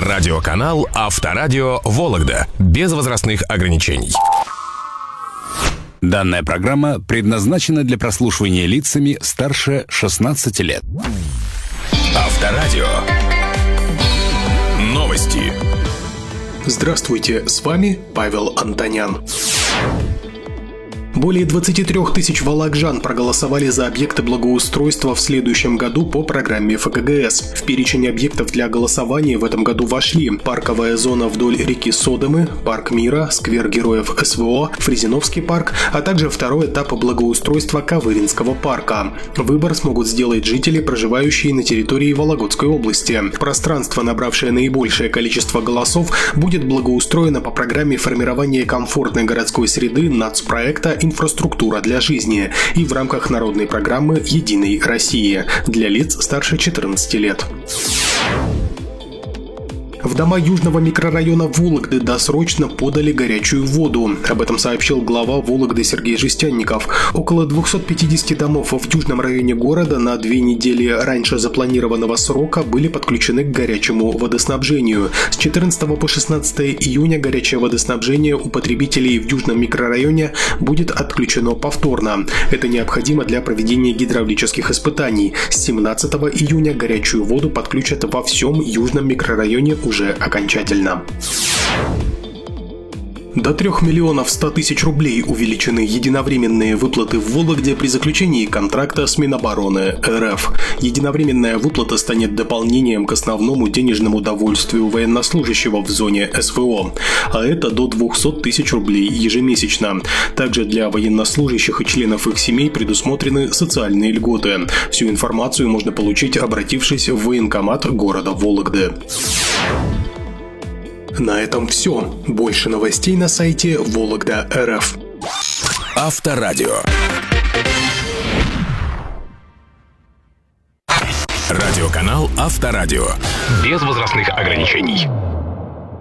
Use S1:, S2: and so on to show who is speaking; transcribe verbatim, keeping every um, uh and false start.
S1: Радиоканал Авторадио Вологда. Без возрастных ограничений.
S2: Данная программа предназначена для прослушивания лицами старше шестнадцати лет.
S1: Авторадио. Новости.
S3: Здравствуйте, с вами Павел Антонян. Более двадцати трёх тысяч волокжан проголосовали за объекты благоустройства в следующем году по программе эф ка гэ эс. В перечень объектов для голосования в этом году вошли парковая зона вдоль реки Содомы, парк Мира, сквер героев эс вэ о, Фрезиновский парк, а также второй этап благоустройства Кавыринского парка. Выбор смогут сделать жители, проживающие на территории Вологодской области. Пространство, набравшее наибольшее количество голосов, будет благоустроено по программе формирования комфортной городской среды нацпроекта «Инфраструктура для жизни» и в рамках народной программы «Единой России» для лиц старше четырнадцати лет. В дома южного микрорайона Вологды досрочно подали горячую воду. Об этом сообщил глава Вологды Сергей Жестянников. Около двухсот пятидесяти домов в южном районе города на две недели раньше запланированного срока были подключены к горячему водоснабжению. С четырнадцатого по шестнадцатое июня горячее водоснабжение у потребителей в южном микрорайоне будет отключено повторно. Это необходимо для проведения гидравлических испытаний. С семнадцатого июня горячую воду подключат во всем южном микрорайоне уже окончательно. До трех миллионов ста тысяч рублей увеличены единовременные выплаты в Вологде при заключении контракта с Минобороны эр эф. Единовременная выплата станет дополнением к основному денежному довольствию военнослужащего в зоне эс вэ о, а это до двухсот тысяч рублей ежемесячно. Также для военнослужащих и членов их семей предусмотрены социальные льготы. Всю информацию можно получить, обратившись в военкомат города Вологды. На этом все. Больше новостей на сайте Вологда точка эр эф.
S1: Авторадио. Радиоканал Авторадио. Без возрастных ограничений.